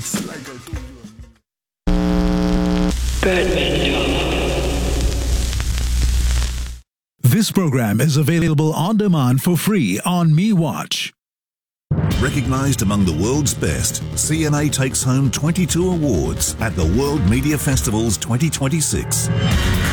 This program is available on demand for free on MeWatch. Recognized among the world's best, CNA takes home 22 awards at the World Media Festivals 2026.